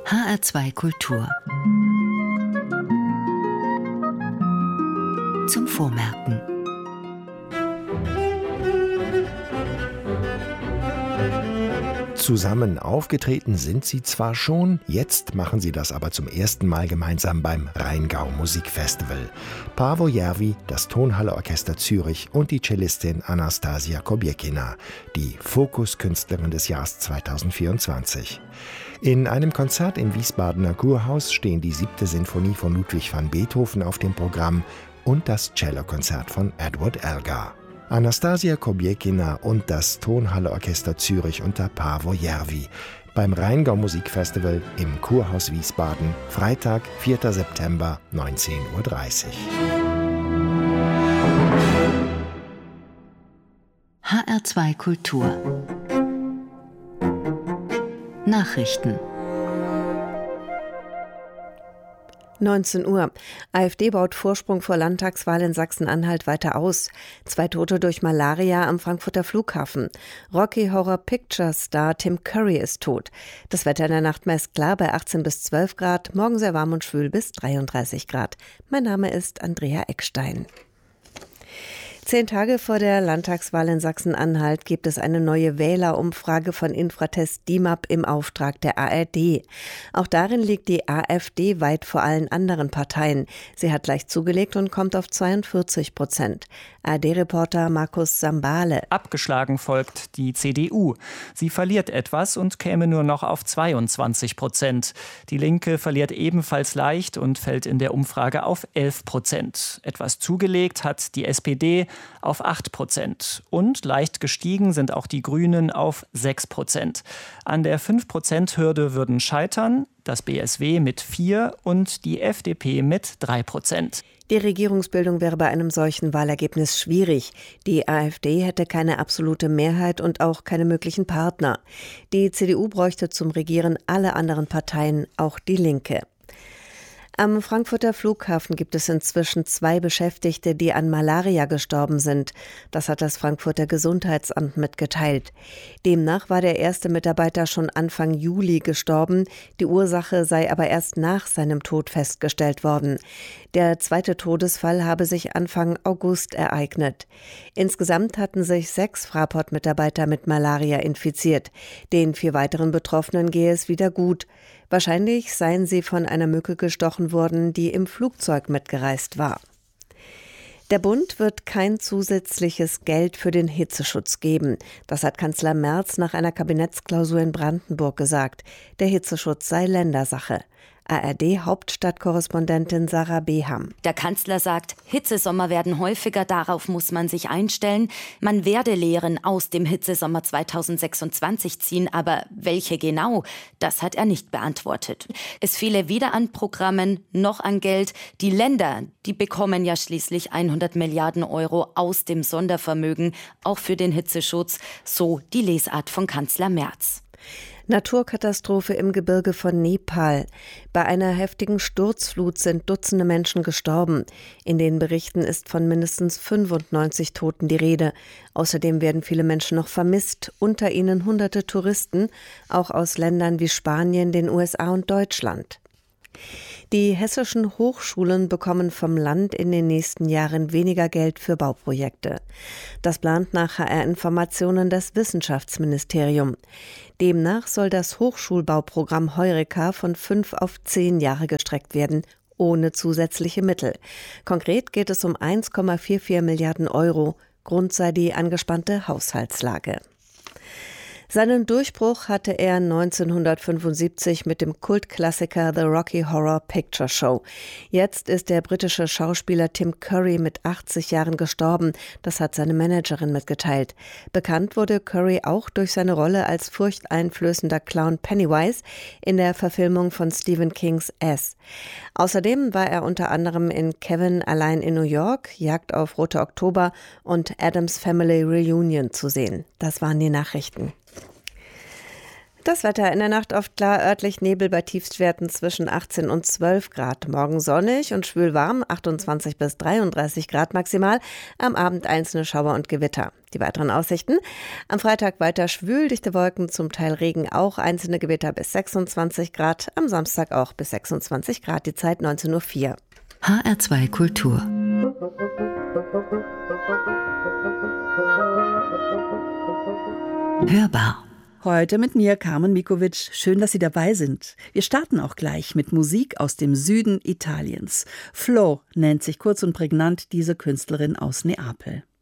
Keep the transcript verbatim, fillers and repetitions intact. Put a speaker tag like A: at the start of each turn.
A: H R zwei Kultur. Zum Vormerken.
B: Zusammen aufgetreten sind sie zwar schon, jetzt machen sie das aber zum ersten Mal gemeinsam beim Rheingau Musikfestival. Paavo Järvi, das Tonhalle-Orchester Zürich und die Cellistin Anastasia Kobiekina, die Fokuskünstlerin des Jahres zweitausendvierundzwanzig. In einem Konzert im Wiesbadener Kurhaus stehen die siebte Sinfonie von Ludwig van Beethoven auf dem Programm und das Cellokonzert von Edward Elgar. Anastasia Kobiekina und das Tonhalle-Orchester Zürich unter Paavo Järvi beim Rheingau Musikfestival im Kurhaus Wiesbaden, Freitag, vierter September, neunzehn Uhr dreißig.
A: H R zwei Kultur. Nachrichten.
C: neunzehn Uhr. AfD baut Vorsprung vor Landtagswahl in Sachsen-Anhalt weiter aus. Zwei Tote durch Malaria am Frankfurter Flughafen. Rocky Horror Picture Star Tim Curry ist tot. Das Wetter in der Nacht meist klar bei achtzehn bis zwölf Grad, morgen sehr warm und schwül bis dreiunddreißig Grad. Mein Name ist Andrea Eckstein. Zehn Tage vor der Landtagswahl in Sachsen-Anhalt gibt es eine neue Wählerumfrage von Infratest D I M A P im Auftrag der A R D. Auch darin liegt die AfD weit vor allen anderen Parteien. Sie hat leicht zugelegt und kommt auf zweiundvierzig Prozent. A R D-Reporter Markus Sambale.
D: Abgeschlagen folgt die C D U. Sie verliert etwas und käme nur noch auf zweiundzwanzig Prozent. Die Linke verliert ebenfalls leicht und fällt in der Umfrage auf elf Prozent. Etwas zugelegt hat die S P D auf acht Prozent. Und leicht gestiegen sind auch die Grünen auf sechs Prozent. An der fünf Prozent Hürde würden scheitern das B S W mit vier und die F D P mit drei Prozent.
C: Die Regierungsbildung wäre bei einem solchen Wahlergebnis schwierig. Die AfD hätte keine absolute Mehrheit und auch keine möglichen Partner. Die C D U bräuchte zum Regieren alle anderen Parteien, auch die Linke. Am Frankfurter Flughafen gibt es inzwischen zwei Beschäftigte, die an Malaria gestorben sind. Das hat das Frankfurter Gesundheitsamt mitgeteilt. Demnach war der erste Mitarbeiter schon Anfang Juli gestorben. Die Ursache sei aber erst nach seinem Tod festgestellt worden. Der zweite Todesfall habe sich Anfang August ereignet. Insgesamt hatten sich sechs Fraport-Mitarbeiter mit Malaria infiziert. Den vier weiteren Betroffenen gehe es wieder gut. Wahrscheinlich seien sie von einer Mücke gestochen worden, die im Flugzeug mitgereist war. Der Bund wird kein zusätzliches Geld für den Hitzeschutz geben. Das hat Kanzler Merz nach einer Kabinettsklausur in Brandenburg gesagt. Der Hitzeschutz sei Ländersache. A R D-Hauptstadtkorrespondentin Sarah Beham.
E: Der Kanzler sagt, Hitzesommer werden häufiger, darauf muss man sich einstellen. Man werde Lehren aus dem Hitzesommer zweitausendsechsundzwanzig ziehen, aber welche genau, das hat er nicht beantwortet. Es fehle weder an Programmen noch an Geld. Die Länder, die bekommen ja schließlich hundert Milliarden Euro aus dem Sondervermögen, auch für den Hitzeschutz, so die Lesart von Kanzler Merz.
C: Naturkatastrophe im Gebirge von Nepal. Bei einer heftigen Sturzflut sind Dutzende Menschen gestorben. In den Berichten ist von mindestens fünfundneunzig Toten die Rede. Außerdem werden viele Menschen noch vermisst, unter ihnen hunderte Touristen, auch aus Ländern wie Spanien, den U S A und Deutschland. Die hessischen Hochschulen bekommen vom Land in den nächsten Jahren weniger Geld für Bauprojekte. Das plant nach H R-Informationen das Wissenschaftsministerium. Demnach soll das Hochschulbauprogramm Heureka von fünf auf zehn Jahre gestreckt werden, ohne zusätzliche Mittel. Konkret geht es um eins Komma vierundvierzig Milliarden Euro. Grund sei die angespannte Haushaltslage. Seinen Durchbruch hatte er neunzehnhundertfünfundsiebzig mit dem Kultklassiker The Rocky Horror Picture Show. Jetzt ist der britische Schauspieler Tim Curry mit achtzig Jahren gestorben. Das hat seine Managerin mitgeteilt. Bekannt wurde Curry auch durch seine Rolle als furchteinflößender Clown Pennywise in der Verfilmung von Stephen Kings S. Außerdem war er unter anderem in Kevin allein in New York, Jagd auf Rote Oktober und Addams Family Reunion zu sehen. Das waren die Nachrichten. Das Wetter in der Nacht oft klar, örtlich Nebel bei Tiefstwerten zwischen achtzehn und zwölf Grad. Morgen sonnig und schwül warm, achtundzwanzig bis dreiunddreißig Grad maximal. Am Abend einzelne Schauer und Gewitter. Die weiteren Aussichten: am Freitag weiter schwül, dichte Wolken, zum Teil Regen, auch einzelne Gewitter bis sechsundzwanzig Grad. Am Samstag auch bis sechsundzwanzig Grad, die Zeit neunzehn Uhr vier.
A: H R zwei Kultur. Hörbar.
F: Heute mit mir, Carmen Mikovic. Schön, dass Sie dabei sind. Wir starten auch gleich mit Musik aus dem Süden Italiens. Flo nennt sich kurz und prägnant diese Künstlerin aus Neapel.